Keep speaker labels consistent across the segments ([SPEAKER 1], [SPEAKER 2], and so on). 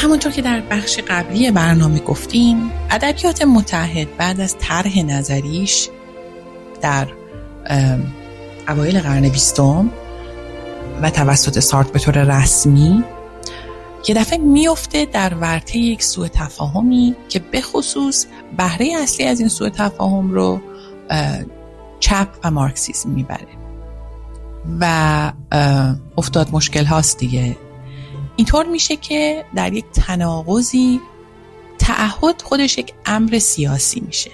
[SPEAKER 1] همونطور که در بخش قبلی برنامه گفتیم، ادبیات متحد بعد از طرح نظریش در اوایل قرن 20 و توسط سارتر به طور رسمی یه دفعه میفته در ورطه یک سوء تفاهمی که به خصوص بهره اصلی از این سوء تفاهم رو چپ و مارکسیسم میبره و افتاد مشکل هاست دیگه. اینطور میشه که در یک تناقضی تعهد خودش یک امر سیاسی میشه.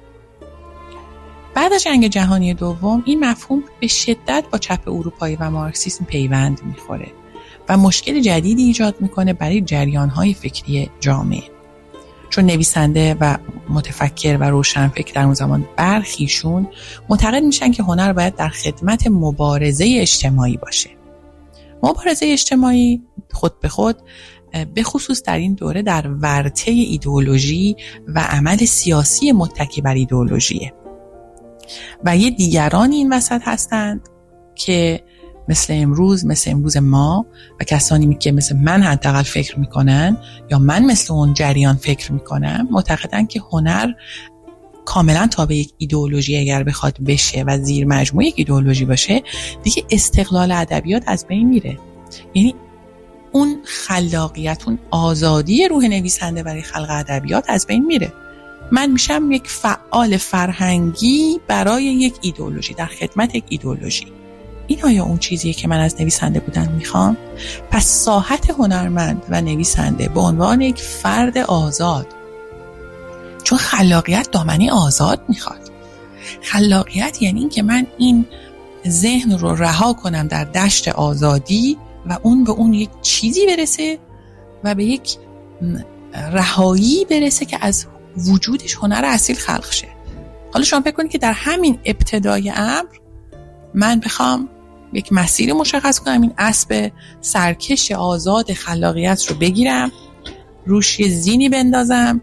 [SPEAKER 1] بعد از جنگ جهانی دوم این مفهوم به شدت با چپ اروپایی و مارکسیسم پیوند میخوره و مشکل جدیدی ایجاد میکنه برای جریانهای فکری جامعه، چون نویسنده و متفکر و روشنفکر در اون زمان برخیشون معتقد میشن که هنر باید در خدمت مبارزه اجتماعی باشه. مبارزه اجتماعی خود به خود به خصوص در این دوره در ورطه ایدئولوژی و عمل سیاسی متکی بر ایدئولوژیه و یه دیگرانی این وسط هستند که مثل امروز ما و کسانی که مثل من حداقل فکر میکنن یا من مثل اون جریان فکر میکنم معتقدن که هنر کاملا تابع یک ایدئولوژی اگر بخواد بشه و زیر مجموعه یک ایدئولوژی باشه دیگه استقلال ادبیات از بین میره. یعنی اون خلاقیت، اون آزادی روح نویسنده برای خلق ادبیات از بین میره. من میشم یک فعال فرهنگی برای یک ایدئولوژی، در خدمت یک ایدئولوژی. این آیا اون چیزیه که من از نویسنده بودن میخوام؟ پس ساحت هنرمند و نویسنده به عنوان یک فرد آزاد، چون خلاقیت دامنه آزاد میخواد. خلاقیت یعنی این که من این ذهن رو رها کنم در دشت آزادی و اون به اون یک چیزی برسه و به یک رهایی برسه که از وجودش هنر اصیل خلق شه. حالا شما فکر کنید که در همین ابتدای امر من بخوام یک مسیر مشخص کنم، این اسب سرکش آزاد خلاقیت رو بگیرم، روش یه زینی بندازم،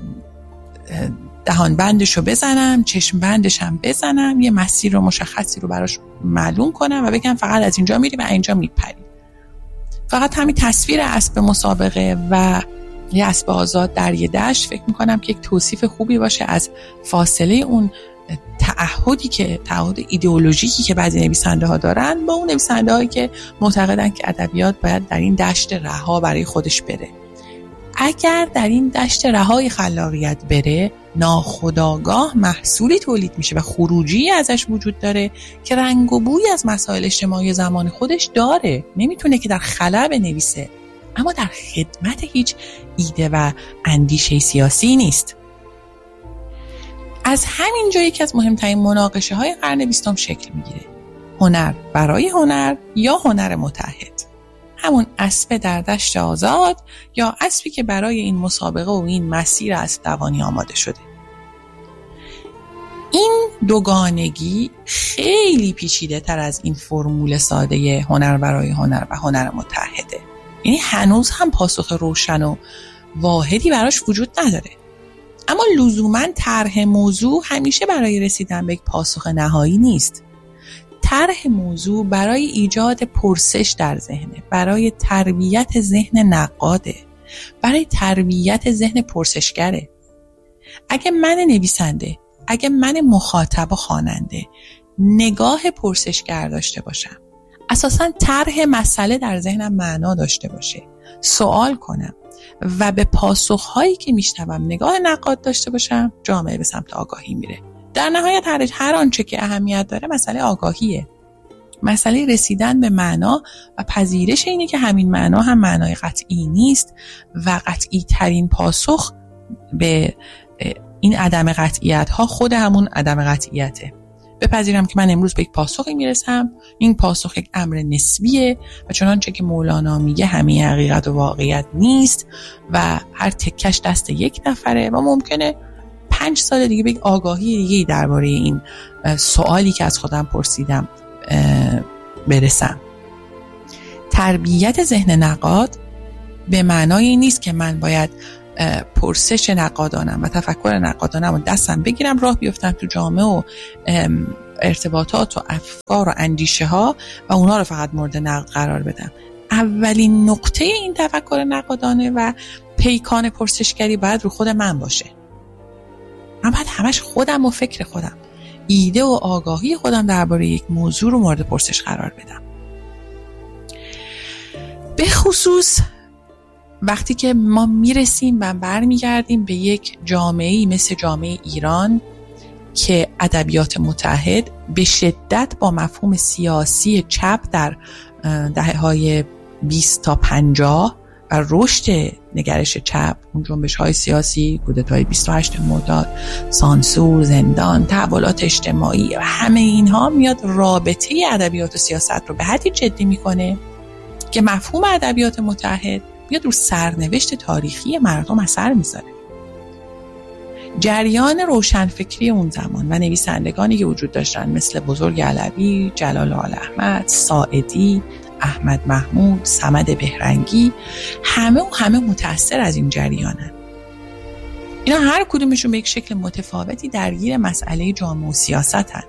[SPEAKER 1] دهان بندش رو بزنم، چشم بندش هم بزنم، یه مسیر رو مشخصی رو براش معلوم کنم و بگم فقط از اینجا میری و اینجا میپری. فقط همین تصویر اسب مسابقه و یه اسب آزاد در یه دشت فکر میکنم که یک توصیف خوبی باشه از فاصله اون تعهد ایدئولوژیکی که بعضی نویسنده ها دارن با اون نویسنده هایی که معتقدن که ادبیات باید در این دشت رها برای خودش بره. اگر در این دشت رهای خلاقیت بره، ناخودآگاه محصولی تولید میشه و خروجی ازش وجود داره که رنگ و بوی از مسائل اجتماعی زمان خودش داره. نمیتونه که در خلا بنویسه، اما در خدمت هیچ ایده و اندیشه سیاسی نیست. از همین جایی که از مهمترین مناقشه های قرن 20 شکل میگیره. هنر برای هنر یا هنر متحد، همون اسب در دشت آزاد یا اسبی که برای این مسابقه و این مسیر اسب دوانی آماده شده. این دوگانگی خیلی پیچیده تر از این فرمول ساده هنر برای هنر و هنر متحده. یعنی هنوز هم پاسخ روشن و واحدی براش وجود نداره. اما لزوماً طرح موضوع همیشه برای رسیدن به یک پاسخ نهایی نیست. طرح موضوع برای ایجاد پرسش در ذهنه، برای تربیت ذهن نقاده، برای تربیت ذهن پرسشگره. اگه من نویسنده، اگه من مخاطب و خواننده نگاه پرسشگر داشته باشم، اساساً طرح مسئله در ذهنم معنا داشته باشه، سوال کنم و به پاسخهایی که میشنوم نگاه نقاد داشته باشم، جامعه به سمت آگاهی میره. در نهایت هر آنچه که اهمیت داره مسئله آگاهیه، مسئله رسیدن به معنا و پذیرش اینه که همین معنا هم معنای قطعی نیست و قطعی ترین پاسخ به این عدم قطعیت ها خود همون عدم قطعیته. بپذیرم که من امروز به یک پاسخی میرسم، این پاسخ یک امر نسبیه و چنانچه که مولانا میگه همه حقیقت و واقعیت نیست و هر تکش دست یک نفره و ممکنه 5 سال دیگه به یک آگاهی دیگه درباره این سوالی که از خودم پرسیدم برسم. تربیت ذهن نقاد به معنای این نیست که من باید پرسش نقادانم و تفکر نقادانم و دستم بگیرم راه بیفتم تو جامعه و ارتباطات و افکار و اندیشه ها و اونا رو فقط مورد نقد قرار بدم. اولین نقطه این تفکر نقادانه و پیکان پرسشگری باید رو خود من باشه. من باید همش خودم و فکر خودم، ایده و آگاهی خودم درباره یک موضوع رو مورد پرسش قرار بدم. به خصوص وقتی که ما میرسیم و برمیگردیم به یک جامعه‌ای مثل جامعه ایران که ادبیات متحد به شدت با مفهوم سیاسی چپ در دهه‌های 20 تا 50 و رشد نگرش چپ، اون جنبش‌های سیاسی، کودتای 28 مرداد، سانسور، زندان، تحولات اجتماعی و همه اینها میاد رابطه ادبیات و سیاست رو به حدی جدی میکنه که مفهوم ادبیات متحد میاد رو سرنوشت تاریخی مردم اثر میذاره. جریان روشنفکری اون زمان و نویسندگانی که وجود داشتن مثل بزرگ علوی، جلال آل‌احمد، ساعدی، احمد محمود، صمد بهرنگی، همه متأثر از این جریانن. اینا هر کدومشون به یک شکل متفاوتی درگیر مسئله جامعه و سیاستن.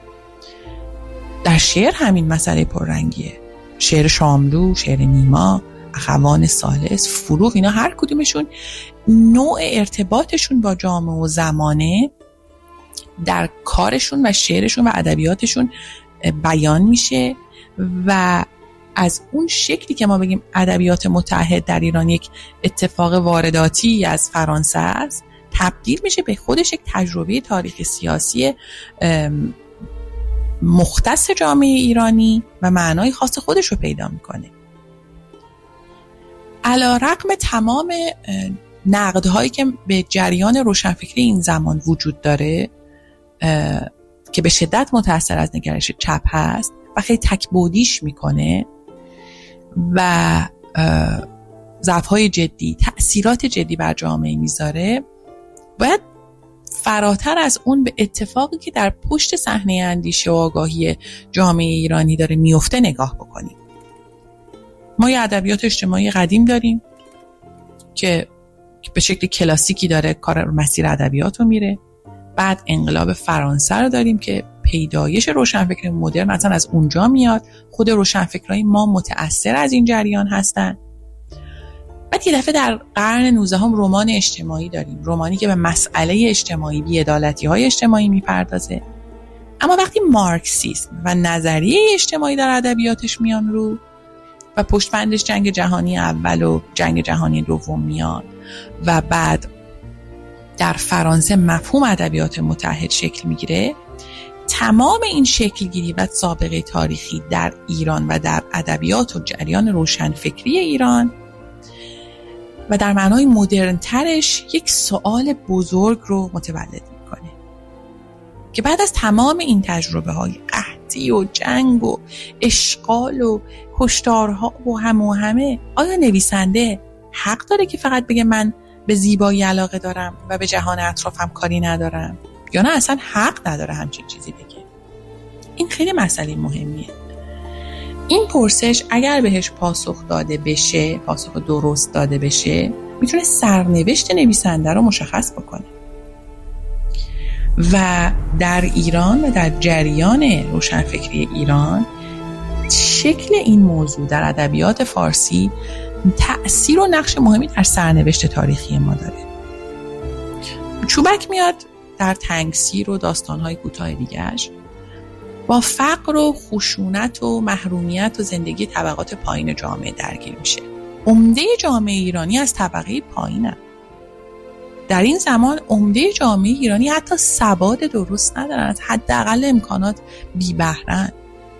[SPEAKER 1] در شعر همین مسئله پررنگیه. شعر شاملو، شعر نیما، اخوان ثالث، فروغ، اینا هر کدومشون نوع ارتباطشون با جامعه و زمانه در کارشون و شعرشون و ادبیاتشون بیان میشه و از اون شکلی که ما بگیم ادبیات متحد در ایران یک اتفاق وارداتی از فرانسه است، تبدیل میشه به خودش یک تجربه تاریخ سیاسی مختص جامعه ایرانی و معنای خاص خودش رو پیدا میکنه. علی‌رغم تمام نقدهایی که به جریان روشنفکری این زمان وجود داره که به شدت متأثر از نگرش چپ هست و خیلی تک‌بعدیش میکنه و ضعف‌های جدی، تأثیرات جدی بر جامعه میذاره، باید فراتر از اون به اتفاقی که در پشت صحنه اندیشه و آگاهی جامعه ایرانی داره میفته نگاه بکنیم. ما یه ادبیات اجتماعی قدیم داریم که به شکل کلاسیکی داره کار مسیر ادبیات رو میره. بعد انقلاب فرانسه رو داریم که پیدایش روشنفکری مدرن اصلا از اونجا میاد. خود روشنفکرای ما متأثر از این جریان هستن. بعد یه دفعه در قرن 19 هم رمان اجتماعی داریم، رمانی که به مسئله اجتماعی، بی‌عدالتی‌های اجتماعی میپردازه. اما وقتی مارکسیسم و نظریه اجتماعی در ادبیاتش میان رو و پشت بندش جنگ جهانی اول و جنگ جهانی دوم میاد و بعد در فرانسه مفهوم ادبیات متحد شکل میگیره، تمام این شکلگیری و سابقه تاریخی در ایران و در ادبیات و جریان روشنفکری ایران و در معنای مدرن ترش یک سوال بزرگ رو متولد میکنه که بعد از تمام این تجربه های قحطی و جنگ و اشغال و کشتارها و همه آیا نویسنده حق داره که فقط بگه من به زیبایی علاقه دارم و به جهان اطرافم کاری ندارم، یا نه اصلا حق نداره همچین چیزی بگه؟ این خیلی مسئله مهمیه. این پرسش اگر بهش پاسخ داده بشه، پاسخ درست داده بشه، میتونه سرنوشت نویسنده رو مشخص بکنه. و در ایران و در جریان روشنفکری ایران شکل این موضوع در ادبیات فارسی تأثیر و نقش مهمی در سرنوشت تاریخی ما داره. چوبک میاد در تنگسیر و داستان‌های کوتاه دیگه‌اش با فقر و خشونت و محرومیت و زندگی طبقات پایین جامعه درگیر میشه. عمده جامعه ایرانی از طبقه پایینه. در این زمان عمده جامعه ایرانی حتی سواد درست ندارن، حداقل امکانات بی بهره‌اند.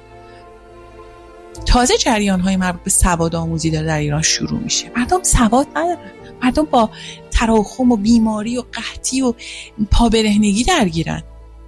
[SPEAKER 1] تازه جریان‌های مربوط به سواد آموزی داره در ایران شروع میشه. مردم سواد ندارن. مردم با تراکم و بیماری و قحطی و پابرهنگی درگیرن.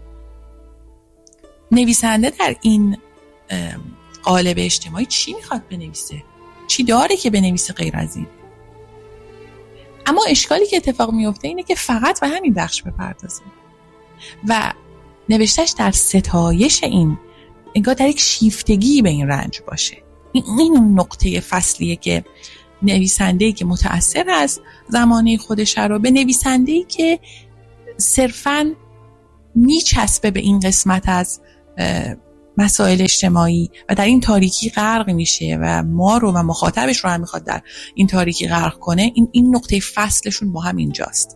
[SPEAKER 1] نویسنده در این قالب اجتماعی چی میخواد بنویسه؟ چی داره که بنویسه غیر از این؟ اما اشکالی که اتفاق میفته اینه که فقط به همین بخش بپردازه و نوشتش در ستایش این، انگار در یک شیفتگی به این رنج باشه. این نقطه فصلیه که نویسنده‌ای که متأثر از زمانه خودش رو به نویسنده‌ای که صرفاً میچسبه به این قسمت از مسائل اجتماعی و در این تاریکی غرق میشه و ما رو و مخاطبش رو هم میخواد در این تاریکی غرق کنه، این نقطه فصلشون با هم اینجاست.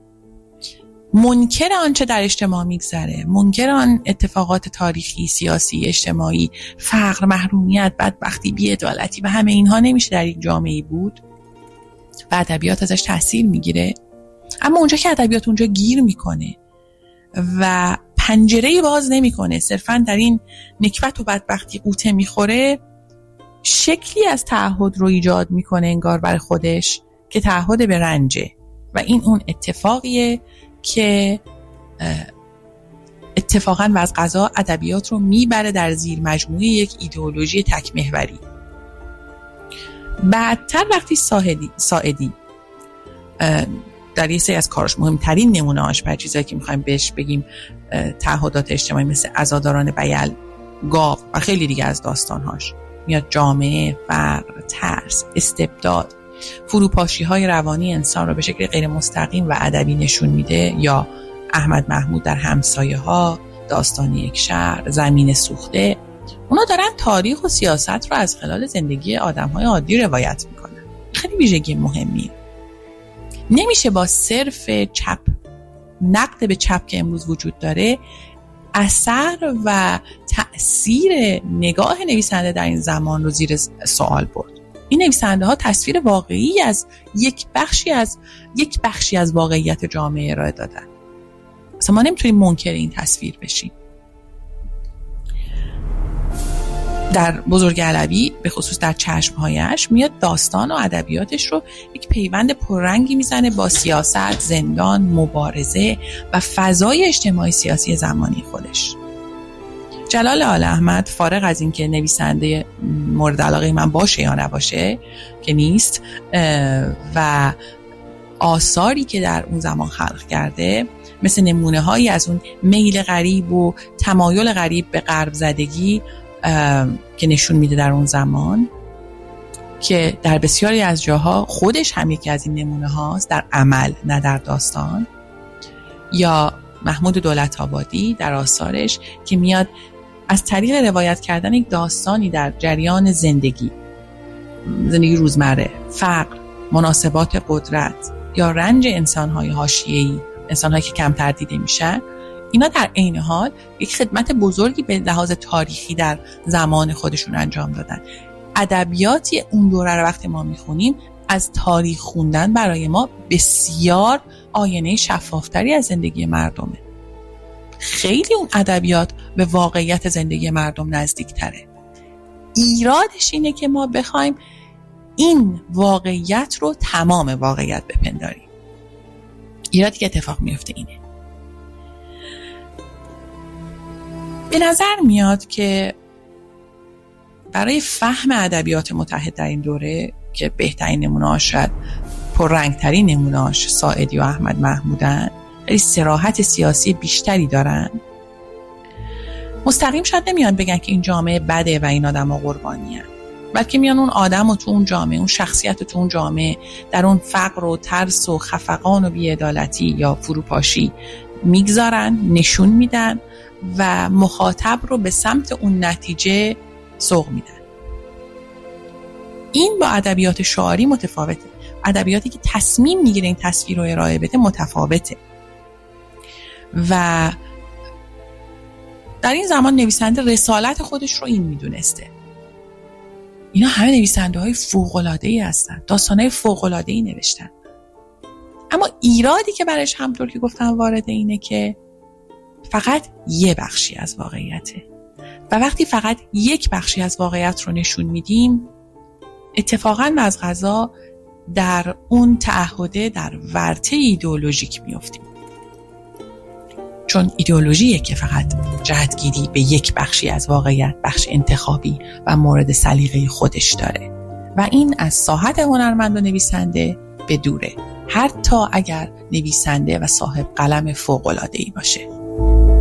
[SPEAKER 1] منکر آنچه در اجتماع میگذره، منکر آن اتفاقات تاریخی، سیاسی، اجتماعی، فقر، محرومیت، بدبختی، بی‌عدالتی و همه اینها نمیشه در یک جامعه بود و ادبیات ازش تاثیر میگیره. اما اونجا که ادبیات اونجا گیر میکنه و پنجره‌ای باز نمیکنه، صرفاً در این نکبت و بدبختی قوطه میخوره، شکلی از تعهد رو ایجاد میکنه انگار برای خودش که تعهد به رنجه و این اون اتفاقیه که اتفاقاً و از قضا ادبیات رو میبره در زیر مجموعه یک ایدئولوژی تک محوری. بعدتر وقتی ساعدی در یه سری از کاراش، مهمترین نمونه‌اش بر چیزایی که میخوایم بهش بگیم تعهدات اجتماعی مثل عزاداران بیل، گاو و خیلی دیگه از داستانهاش، میاد جامعه، فقر، ترس، استبداد، فروپاشی‌های روانی انسان رو به شکل غیر مستقیم و ادبی نشون میده. یا احمد محمود در همسایه‌ها، داستان یک شهر، زمین سوخته، اونا دارن تاریخ و سیاست رو از خلال زندگی آدم‌های عادی روایت میکنن. خیلی ویژگی مهمیه. نمیشه با صرف چپ، نقد به چپ که امروز وجود داره، اثر و تأثیر نگاه نویسنده در این زمان رو زیر سوال برد. این نویسنده ها تصویر واقعی از یک بخشی از واقعیت جامعه ارائه دادن. مثلا ما نمیتونیم منکر این تصویر بشیم. در بزرگ علوی به خصوص در چشمهایش میاد داستان و ادبیاتش رو یک پیوند پررنگی میزنه با سیاست، زندان، مبارزه و فضای اجتماعی سیاسی زمانی خودش. جلال آل احمد، فارغ از این که نویسنده مورد علاقه من باشه یا نباشه که نیست، و آثاری که در اون زمان خلق کرده مثل نمونه هایی از اون میل غریب و تمایل غریب به غرب زدگی که نشون میده در اون زمان، که در بسیاری از جاها خودش هم یکی از این نمونه هاست، در عمل نه در داستان. یا محمود دولت‌آبادی در آثارش که میاد از طریق روایت کردن یک داستانی در جریان زندگی روزمره، فقر، مناسبات قدرت یا رنج انسان‌های حاشیه‌ای، انسان‌هایی که کمتر دیده میشن، اینا در عین حال یک خدمت بزرگی به لحاظ تاریخی در زمان خودشون انجام دادن. ادبیاتی اون دوره رو وقتی ما میخونیم، از تاریخ خوندن برای ما بسیار آینه شفافتری از زندگی مردمه. خیلی اون ادبیات به واقعیت زندگی مردم نزدیک تره. ایرادش اینه که ما بخوایم این واقعیت رو تمام واقعیت بپنداریم. ایرادی که اتفاق میفته اینه. به نظر میاد که برای فهم ادبیات متحد در این دوره که بهترین نمونه‌اش، شاید پررنگترین نمونه‌اش ساعدی و احمد محمودن، خیلی صراحت سیاسی بیشتری دارن. مستقیم شاید نمیان بگن که این جامعه بده و این آدم‌ها قربانی‌ان، بلکه میان اون آدم و تو اون جامعه، اون شخصیت تو اون جامعه در اون فقر و ترس و خفقان و بی‌عدالتی یا فروپاشی میگذارن، نشون میدن و مخاطب رو به سمت اون نتیجه سوق میدن. این با ادبیات شعاری متفاوته. ادبیاتی که تصمیم میگیره این تصویر رو ارائه بده متفاوته. و در این زمان نویسنده رسالت خودش رو این میدونسته. اینا همه نویسنده های فوق‌العاده‌ای هستن، داستانهای فوق‌العاده‌ای نوشتن. اما ایرادی که برش همطور که گفتم وارد اینه که فقط یه بخشی از واقعیته و وقتی فقط یک بخشی از واقعیت رو نشون میدیم، اتفاقاً و از قضا در اون تعهده در ورطه ایدئولوژیک میافتیم. چون ایدئولوژیه که فقط جهتگیری به یک بخشی از واقعیت، بخش انتخابی و مورد سلیقه خودش داره و این از ساحت هنرمند و نویسنده به دوره، حتی اگر نویسنده و صاحب قلم فوق‌العاده‌ای باشه.